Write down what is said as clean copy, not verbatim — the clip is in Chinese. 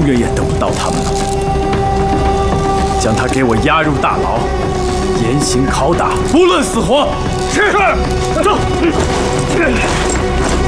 永远也等不到他们了。将他给我押入大牢，严刑拷打，不论死活。是，走。